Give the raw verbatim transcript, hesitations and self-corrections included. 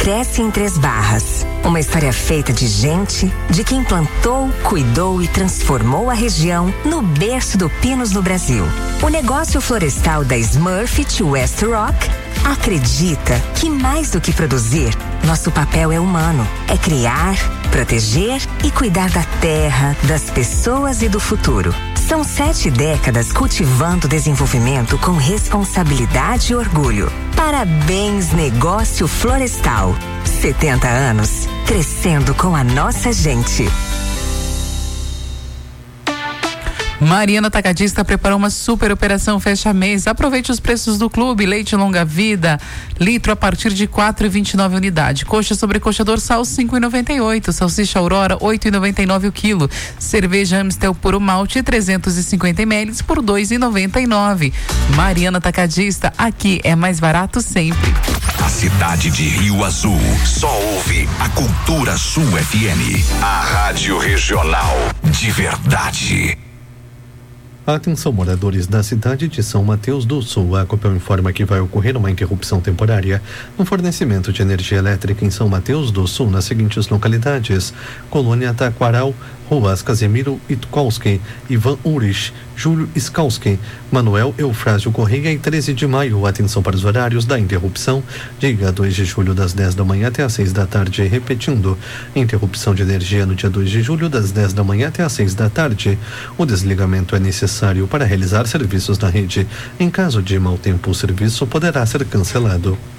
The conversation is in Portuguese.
cresce em Três Barras. Uma história feita de gente, de quem plantou, cuidou e transformou a região no berço do Pinos no Brasil. O negócio florestal da Smurfit West Rock acredita que mais do que produzir, nosso papel é humano. É criar, proteger e cuidar da terra, das pessoas e do futuro. São sete décadas cultivando desenvolvimento com responsabilidade e orgulho. Parabéns, Negócio Florestal. setenta anos, crescendo com a nossa gente. Mariana Atacadista preparou uma super operação fecha mês. Aproveite os preços do clube. Leite longa vida, litro a partir de quatro e vinte e nove unidade. Coxa sobre coxa dorsal cinco e noventa e oito. Salsicha Aurora oito e noventa e nove o quilo. Cerveja Amstel puro malte trezentos e cinquenta mililitros por dois e noventa e nove. Mariana Atacadista, aqui é mais barato sempre. A cidade de Rio Azul só ouve a Cultura Sul F M, a rádio regional de verdade. Atenção, moradores da cidade de São Mateus do Sul. A Copel informa que vai ocorrer uma interrupção temporária no fornecimento de energia elétrica em São Mateus do Sul nas seguintes localidades: Colônia Taquaral, Ruas Casemiro Itkowski, Ivan Urich, Júlio Skalski, Manuel Eufrásio Correia e treze de maio. Atenção para os horários da interrupção: dia dois de julho das dez da manhã até às seis da tarde. Repetindo, interrupção de energia no dia dois de julho das dez da manhã até às seis da tarde. O desligamento é necessário para realizar serviços na rede. Em caso de mau tempo, o serviço poderá ser cancelado.